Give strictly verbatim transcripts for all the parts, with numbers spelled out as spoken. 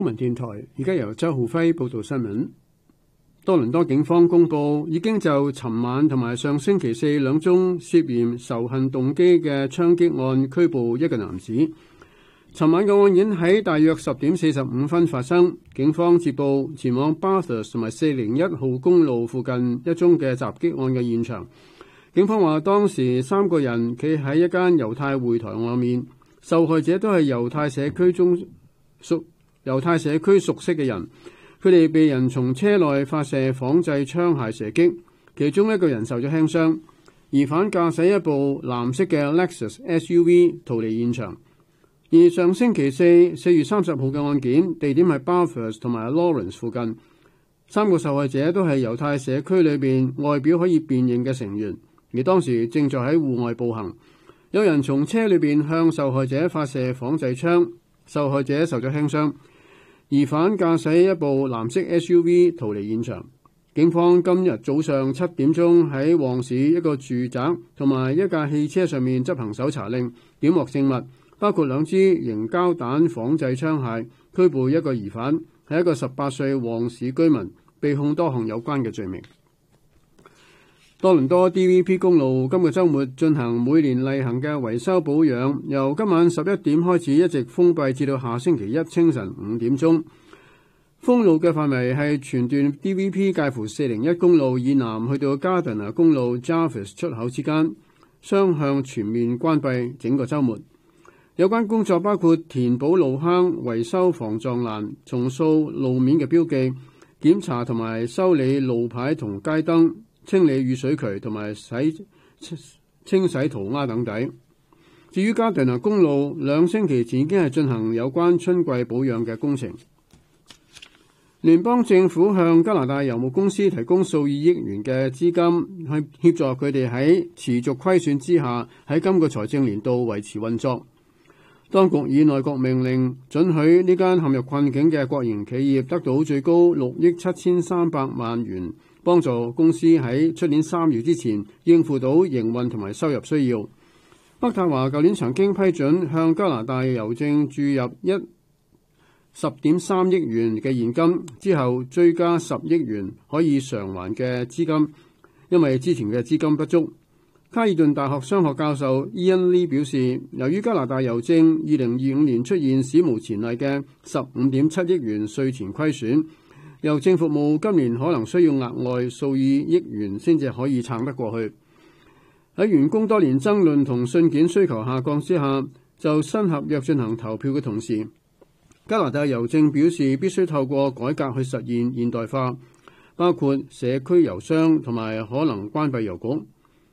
中文電台而家由周浩輝報道新聞。多倫多警方公佈已經就尋晚同埋上星期四兩宗涉嫌仇恨動機嘅槍擊案拘捕一個男子。尋晚嘅案件喺大約十點四十五分發生，警方接報前往 Bathurst 同埋四零一號公路附近一宗嘅襲擊案嘅現場。警方話當時三個人企喺一間猶太會堂外面，受害者都係猶太社區中屬猶太社區熟悉嘅人。佢哋被人從車內發射仿製槍械射擊，其中一個人受咗輕傷。疑犯駕駛一部藍色嘅 Lexus S U V 逃離現場。而上星期四四月三十號嘅案件地點係 Bathurst 同埋 Lawrence 附近，三個受害者都係猶太社區裏邊外表可以辨認嘅成員，而當時正在喺戶外步行。有人從車裏邊向受害者發射仿製槍，受害者受咗輕傷。疑犯駕駛一部藍色 S U V 逃離現場。警方今日早上七點鐘喺旺市一個住宅同埋一架汽車上面執行搜查令，檢獲證物，包括兩支凝膠彈仿製槍械，拘捕一個疑犯，係一個十八歲旺市居民，被控多項有關嘅罪名。多倫多 D V P 公路今個週末進行每年例行嘅維修保養，由今晚十一點開始一直封閉至到下星期一清晨五點鐘。封路嘅範圍係全段 D V P 介乎四零一公路以南去到 Gardiner 公路 Jarvis 出口之間，雙向全面關閉整個週末。有關工作包括填補路坑、維修防撞欄、重掃路面嘅標記、檢查同埋修理路牌同街燈、清理雨水渠同埋洗清洗塗鴉等等。至於加頓拿公路，兩星期前已經係進行有關春季保養嘅工程。聯邦政府向加拿大油木公司提供數以億元嘅資金，去協助佢哋喺持續虧損之下喺今個財政年度維持運作。當局以內閣命令准許呢間陷入困境嘅國營企業得到最高六億七千三百萬元，幫助公司喺出年三月之前應付到營運同埋收入需要。北太華舊年曾經批准向加拿大郵政注入一十點三億元嘅現金，之後追加十億元可以償還嘅資金，因為之前嘅資金不足。卡爾頓大學商學教授伊恩·利表示，由於加拿大郵政二零二五年出現史無前例嘅十五點七億元稅前虧損，郵政服務今年可能需要額外數以億元先至可以撐得過去。喺員工多年爭論同信件需求下降之下，就新合約進行投票嘅同時，加拿大郵政表示必須透過改革去實現現代化，包括社區郵箱同埋可能關閉郵局。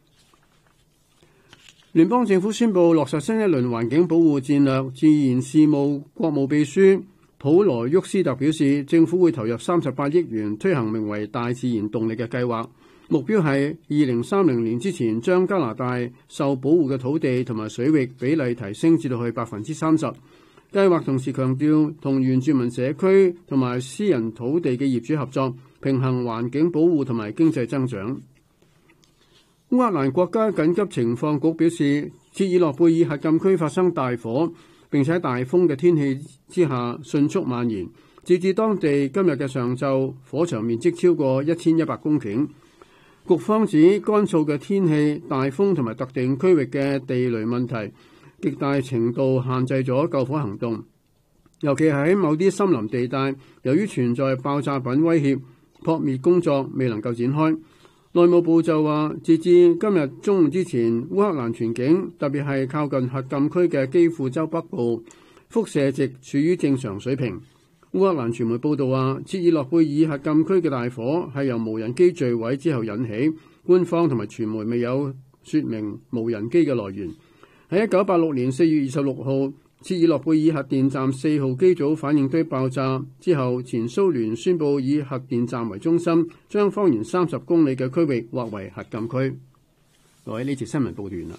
聯邦政府宣布落實新一輪環境保護戰略，自然事務國務秘書普羅沃斯特表示，政府會投入三十八億元推行名為大自然動力嘅計劃，目標係二零三零年之前將加拿大受保護嘅土地同埋水域比例提升至到去百分之三十。計劃同時強調同原住民社區同埋私人土地嘅業主合作，平衡環境保護同埋經濟增長。烏克蘭國家緊急情況局表示，切爾諾貝爾核禁區發生大火，並且喺大風嘅天氣之下迅速蔓延。截至當地今日嘅上晝，火場面積超過一千一百公頃。局方指乾燥嘅天氣、大風同埋特定區域嘅地雷問題，極大程度限制咗救火行動，尤其係喺某啲森林地帶，由於存在爆炸品威脅，撲滅工作未能夠展開。內務部就話，截至今日中午之前，烏克蘭全境，特別係靠近核禁區嘅基輔州北部，輻射值處於正常水平。烏克蘭傳媒報道話，切爾諾貝爾核禁區嘅大火係由無人機墜毀之後引起，官方同埋傳媒未有說明無人機嘅來源。喺一九八六年四月二十六號，切爾諾貝爾核電站四號機組反應堆爆炸之後，前蘇聯宣布以核電站為中心，將方圓三十公里嘅區域劃為核禁區。各位，呢節新聞報完啦。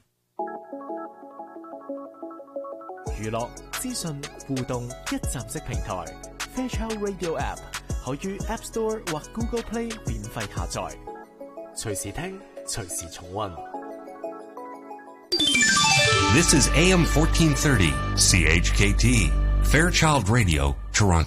娛樂、資訊、互動一站式平台 Fairchild Radio App 可於 App Store 或 Google Play 免費下載，隨時聽，隨時重溫。 This is A M fourteen thirty C H K T, Fairchild Radio, Toronto.